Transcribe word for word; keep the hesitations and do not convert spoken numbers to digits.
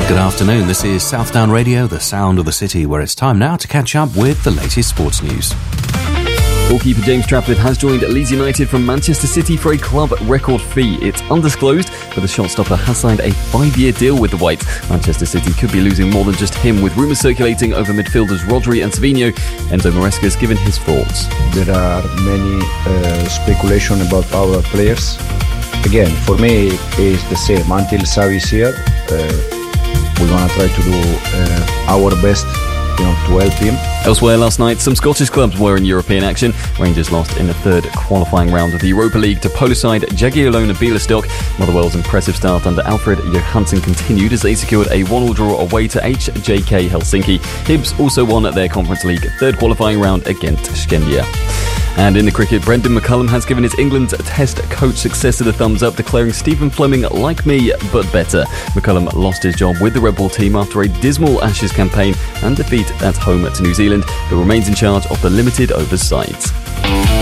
Good afternoon, this is Southdown Radio, the sound of the city, where it's time now to catch up with the latest sports news. Goalkeeper James Trafford has joined Leeds United from Manchester City for a club record fee. It's undisclosed, but the shot-stopper has signed a five-year deal with the Whites. Manchester City could be losing more than just him, with rumours circulating over midfielders Rodri and Savinho. Enzo Maresca's given his thoughts. There are many uh, speculation about our players. Again, for me, it's the same. Until Xavi is here, uh, we're going to try to do uh, our best, you know, to help him. Elsewhere last night, some Scottish clubs were in European action. Rangers lost in the third qualifying round of the Europa League to Polish side Jagiellona Białystok. Motherwell's impressive start under Alfred Johansson continued as they secured a one-all draw away to H J K Helsinki. Hibs also won their Conference League third qualifying round against Skendia. And in the cricket, Brendan McCullum has given his England Test coach successor the thumbs up, declaring Stephen Fleming like me, but better. McCullum lost his job with the Red Ball team after a dismal Ashes campaign and defeat at home to New Zealand, but remains in charge of the limited overs sides.